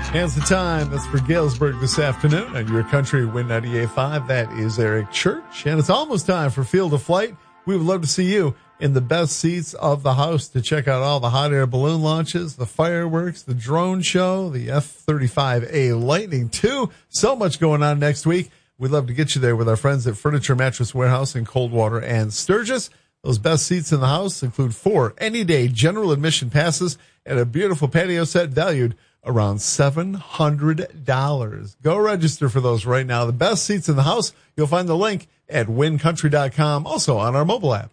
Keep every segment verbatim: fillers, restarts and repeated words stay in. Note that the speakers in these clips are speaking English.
Now's the time. That's for Galesburg this afternoon on Your Country Win ninety-eight point five. That is Eric Church. And it's almost time for Field of Flight. We would love to see you in the best seats of the house to check out all the hot air balloon launches, the fireworks, the drone show, the F thirty-five A Lightning two. So much going on next week. We'd love to get you there with our friends at Furniture Mattress Warehouse in Coldwater and Sturgis. Those best seats in the house include four any-day general admission passes and a beautiful patio set valued around seven hundred dollars. Go register for those right now. The best seats in the house. You'll find the link at win country dot com, also on our mobile app.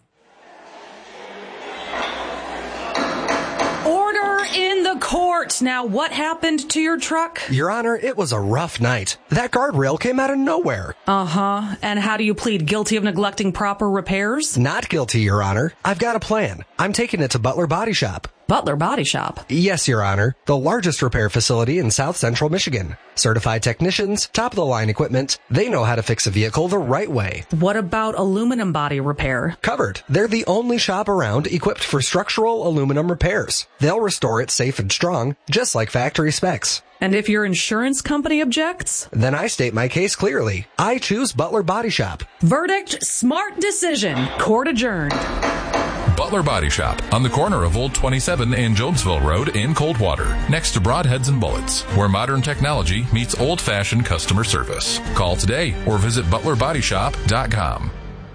Court. Now, what happened to your truck? Your Honor, it was a rough night. That guardrail came out of nowhere. Uh-huh. And how do you plead guilty of neglecting proper repairs? Not guilty, Your Honor. I've got a plan. I'm taking it to Butler Body Shop. Butler Body Shop? Yes, Your Honor. The largest repair facility in South Central Michigan. Certified technicians, top-of-the-line equipment. They know how to fix a vehicle the right way. What about aluminum body repair? Covered. They're the only shop around equipped for structural aluminum repairs. They'll restore it safe and strong, just like factory specs. And if your insurance company objects? Then I state my case clearly. I choose Butler Body Shop. Verdict, smart decision. Court adjourned. Butler Body Shop on the corner of Old twenty-seven and Jonesville Road in Coldwater, next to Broadheads and Bullets, where modern technology meets old-fashioned customer service. Call today or visit butler body shop dot com.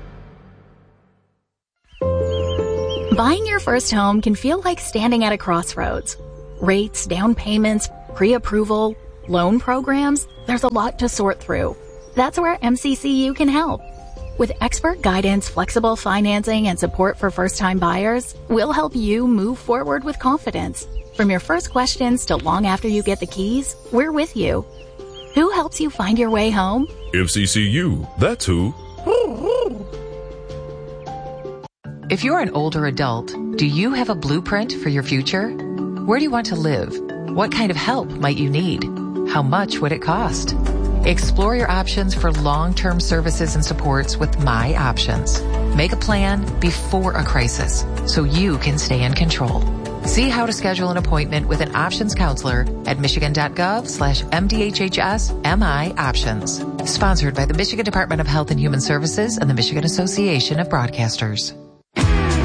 Buying your first home can feel like standing at a crossroads. Rates, down payments, pre-approval, loan programs, there's a lot to sort through. That's where M C C U can help. With expert guidance, flexible financing, and support for first-time buyers, we'll help you move forward with confidence. From your first questions to long after you get the keys, we're with you. Who helps you find your way home? M C C U, that's who. If you're an older adult, do you have a blueprint for your future? Where do you want to live? What kind of help might you need? How much would it cost? Explore your options for long-term services and supports with My Options. Make a plan before a crisis so you can stay in control. See how to schedule an appointment with an options counselor at michigan.gov slash MDHHS MI Options. Sponsored by the Michigan Department of Health and Human Services and the Michigan Association of Broadcasters.